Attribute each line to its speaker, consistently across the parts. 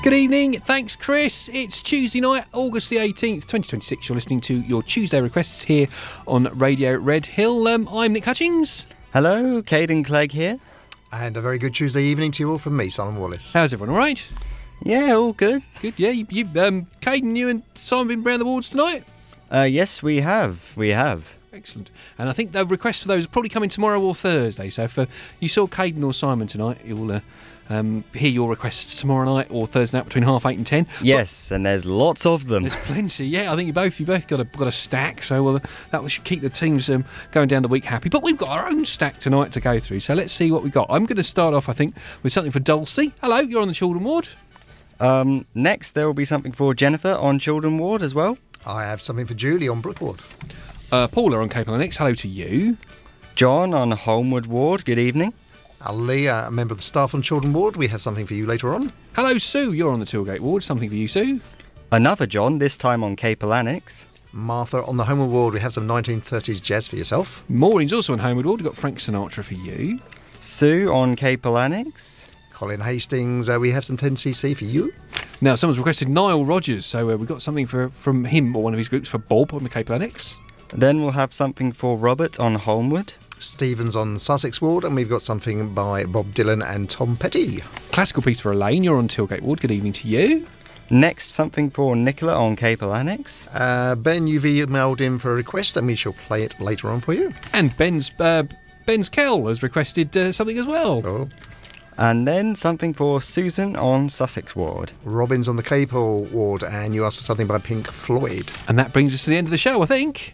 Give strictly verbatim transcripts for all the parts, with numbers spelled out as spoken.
Speaker 1: Good evening, thanks Chris. It's Tuesday night, August the eighteenth, twenty twenty-six. You're listening to your Tuesday requests here on Radio Red Hill. Um, I'm Nick Hutchings.
Speaker 2: Hello, Caden Clegg here.
Speaker 3: And a very good Tuesday evening to you all from me, Simon Wallace.
Speaker 1: How's everyone, all right?
Speaker 2: Yeah, all good.
Speaker 1: Good, yeah. You, you um, Caden, you and Simon been round the wards tonight?
Speaker 2: Uh, yes, we have. We have.
Speaker 1: Excellent. And I think the requests for those are probably coming tomorrow or Thursday. So if uh, you saw Caden or Simon tonight, you'll uh, um, hear your requests tomorrow night or Thursday night between half eight and ten.
Speaker 2: Yes, but and there's lots of them.
Speaker 1: There's plenty. Yeah, I think you both you both got a got a stack. So well, that should keep the teams um, going down the week happy. But we've got our own stack tonight to go through. So let's see what we've got. I'm going to start off, I think, with something for Dulcie. Hello, you're on the Children Ward.
Speaker 2: Um, next, there will be something for Jennifer on Children Ward as well.
Speaker 3: I have something for Julie on Brook Ward.
Speaker 1: Uh, Paula on Cape Lennox, hello to you.
Speaker 2: John on Holmwood Ward, good evening.
Speaker 3: Ali, uh, a member of the staff on Children Ward, we have something for you later on.
Speaker 1: Hello Sue, you're on the Tilgate Ward, something for you Sue.
Speaker 2: Another John, this time on Cape Lennox.
Speaker 3: Martha on the Homeward Ward, we have some nineteen thirties jazz for yourself.
Speaker 1: Maureen's also on Homeward Ward, we've got Frank Sinatra for you.
Speaker 2: Sue on Cape Lennox.
Speaker 3: Colin Hastings, uh, we have some ten C C for you.
Speaker 1: Now someone's requested Niall Rogers, so uh, we've got something for from him or one of his groups for Bob on the Cape Lennox.
Speaker 2: Then we'll have something for Robert on Holmwood.
Speaker 3: Stephen's on Sussex Ward, and we've got something by Bob Dylan and Tom Petty.
Speaker 1: Classical piece for Elaine, you're on Tilgate Ward, good evening to you.
Speaker 2: Next, something for Nicola on Cape Lennox.
Speaker 3: Uh, Ben, you've emailed in for a request, and we shall play it later on for you.
Speaker 1: And Ben's uh, Ben's Kell has requested uh, something as well.
Speaker 3: Oh.
Speaker 2: And then something for Susan on Sussex Ward.
Speaker 3: Robin's on the Cape Ward, and you asked for something by Pink Floyd.
Speaker 1: And that brings us to the end of the show, I think.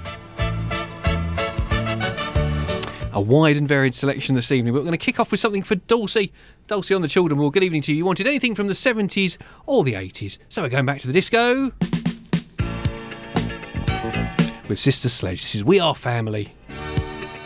Speaker 1: A wide and varied selection this evening. But we're going to kick off with something for Dulcie. Dulcie on the Children Ward. Good evening to you. You wanted anything from the seventies or the eighties. So we're going back to the disco with Sister Sledge. This is We Are Family.